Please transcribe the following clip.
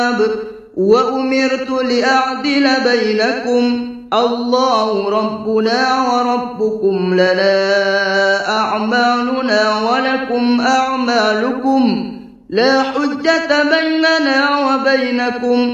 وأمرت لأعدل بينكم الله ربنا وربكم لنا أعمالنا ولكم أعمالكم لا حجة بيننا وبينكم